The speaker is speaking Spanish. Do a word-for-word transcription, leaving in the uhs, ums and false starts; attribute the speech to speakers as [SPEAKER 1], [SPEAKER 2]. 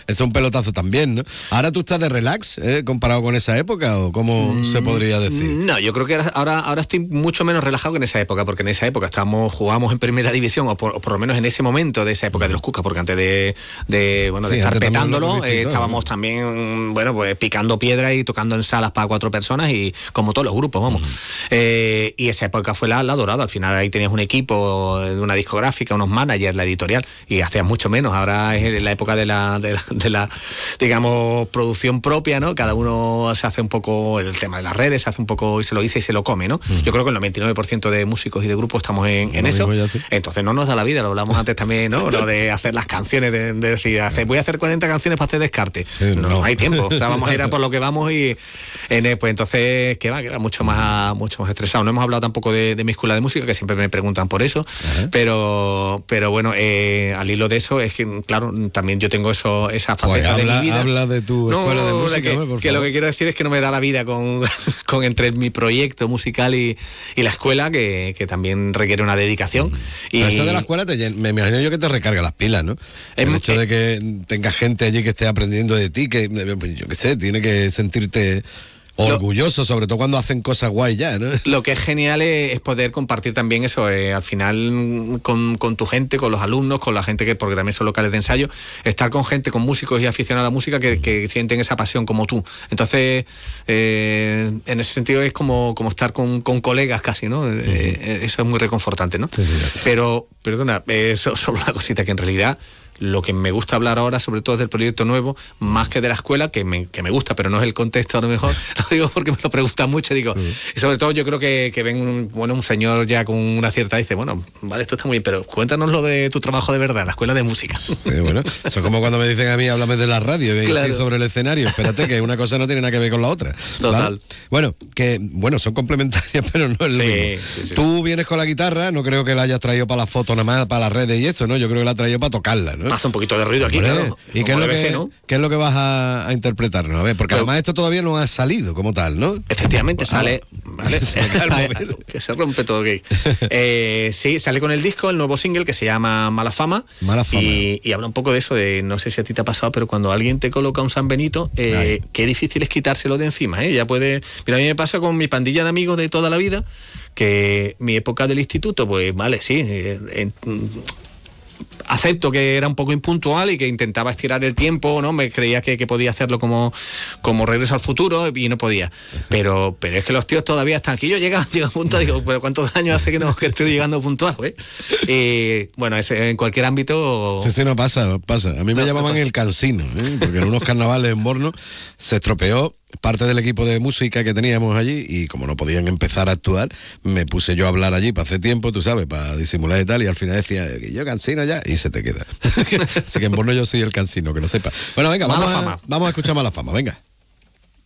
[SPEAKER 1] es un pelotazo también, ¿no? Ahora tú estás de relax, ¿eh? Comparado con esa época, ¿o cómo mm, se podría decir?
[SPEAKER 2] No, yo creo que ahora, ahora estoy mucho menos relajado que en esa época, porque en esa época estábamos, jugábamos en primera división, o por, o por lo menos en ese momento de esa época de los Cucas, porque antes de, de bueno, de sí, estar petándolo, eh, estábamos ¿no? también, bueno, pues picando piedra y tocando en salas para cuatro personas, y como todos los grupos, vamos. Mm. Eh, y esa época fue la, la dorada. Al final ahí tenías un equipo de una discográfica, unos managers, la editorial, y hacías mucho menos. Ahora es la época de la, de la, de la digamos, producción propia, ¿no? Cada uno se hace un poco el tema de las redes, se hace un poco y se lo dice y se lo come, ¿no? Mm. Yo creo que el noventa y nueve por ciento de músicos y de grupos estamos en, en eso. Sí. Entonces no nos da la vida, lo hablamos antes también, ¿no? Lo de hacer las canciones, de, de decir, hacer, voy a hacer cuarenta canciones para hacer descarte. Sí, no, no hay tiempo. O sea, vamos a ir a por lo que vamos y en, pues entonces, ¿qué va? Que va mucho más, mucho más estresado. No hemos hablado tampoco de, de mi escuela de música, que siempre me preguntan por eso, uh-huh. pero, pero bueno, eh, al hilo de eso es que, claro, también yo tengo eso, esa faceta pues habla, de mi vida.
[SPEAKER 1] Habla de tu no, escuela de música,
[SPEAKER 2] que,
[SPEAKER 1] por
[SPEAKER 2] que lo que quiero decir es que no me da la vida con, con entre mi proyecto musical y, y la escuela, que, que también requiere una dedicación. Mm. Y
[SPEAKER 1] pero eso de la escuela, te, me imagino yo que te recarga las pilas, ¿no? El hecho eh, de que tengas gente allí que esté aprendiendo de ti, que yo qué sé, tiene que sentirte orgulloso, sobre todo cuando hacen cosas guay ya, ¿no?
[SPEAKER 2] Lo que es genial es, es poder compartir también eso, eh, al final con, con tu gente, con los alumnos, con la gente que, porque también son locales de ensayo, estar con gente, con músicos y aficionados a la música que, que sienten esa pasión como tú. Entonces, eh, en ese sentido es como, como estar con, con colegas casi, ¿no? Uh-huh. Eh, eso es muy reconfortante, ¿no? Sí, sí. Pero, perdona, eh, so, solo una cosita, que en realidad lo que me gusta hablar ahora, sobre todo es del proyecto nuevo, más que de la escuela, que me, que me gusta, pero no es el contexto a lo mejor, lo digo porque me lo preguntan mucho, digo, uh-huh. y sobre todo yo creo que, que ven un, bueno, un señor ya con una cierta, dice, bueno, vale, esto está muy bien, pero cuéntanos lo de tu trabajo de verdad, la escuela de música.
[SPEAKER 1] Sí, bueno, eso es como cuando me dicen a mí, háblame de la radio, y claro. sobre el escenario, espérate, que una cosa no tiene nada que ver con la otra.
[SPEAKER 2] Total.
[SPEAKER 1] ¿Vale? Bueno, que, bueno, son complementarias, pero no es lo
[SPEAKER 2] sí,
[SPEAKER 1] mismo.
[SPEAKER 2] Sí, sí.
[SPEAKER 1] Tú vienes con la guitarra, no creo que la hayas traído para la foto nada más, para las redes y eso, ¿no? Yo creo que la has traído para tocarla, ¿no?
[SPEAKER 2] Hace un poquito de ruido aquí, claro.
[SPEAKER 1] ¿Y qué es, lo que, ser, ¿no? qué es lo que vas a, a interpretarnos? A ver, porque pero, además esto todavía no ha salido como tal, ¿no?
[SPEAKER 2] Efectivamente, pues, sale... Vale. Que se rompe todo aquí. Eh, sí, sale con el disco, el nuevo single que se llama Mala Fama.
[SPEAKER 1] Mala Fama.
[SPEAKER 2] Y, y habla un poco de eso, de no sé si a ti te ha pasado, pero cuando alguien te coloca un San Benito, eh, qué difícil es quitárselo de encima, ¿eh? Ya puede... Mira, a mí me pasa con mi pandilla de amigos de toda la vida, que mi época del instituto, pues vale, sí... Eh, en, acepto que era un poco impuntual y que intentaba estirar el tiempo, ¿no? Me creía que, que podía hacerlo como, como Regreso al Futuro y no podía. Pero, pero es que los tíos todavía están aquí. Yo llego, llego a punto, digo, pero ¿cuántos años hace que no que estoy llegando puntual, güey? Y bueno, ese, en cualquier ámbito...
[SPEAKER 1] Sí, sí, no pasa, pasa. A mí me no, llamaban no, el cansino, ¿eh? Porque en unos carnavales en Borno se estropeó parte del equipo de música que teníamos allí y como no podían empezar a actuar, me puse yo a hablar allí para hace tiempo, tú sabes, para disimular y tal, y al final decía, yo cansino ya, y se te queda. Así que en Borno yo soy el cansino, que lo sepa. Bueno, venga, vamos a, vamos a escuchar Mala Fama, venga.